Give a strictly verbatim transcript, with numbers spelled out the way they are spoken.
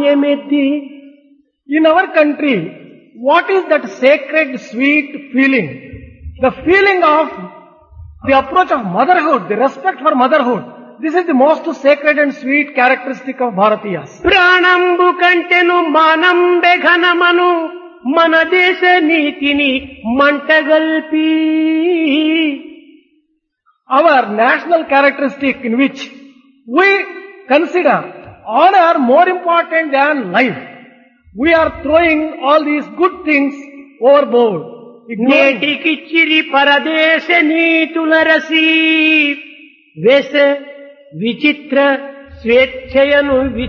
మాన్యమెత్తి. In our country, what is that sacred, sweet feeling? The feeling of the approach of motherhood, the respect for motherhood. This is the most sacred and sweet characteristic of Bharatiyas. ప్రాణంబు కంటెను మానంబె ఘనమను మన దేశ నీతిని మంటగల్పి. Our national characteristic in which we consider honor more important than life. We are throwing all these good things overboard. ignoring. నేటికిచ్చిరి పరదేశ నీతుల రసి వేస విచిత్ర స్వేచ్ఛయను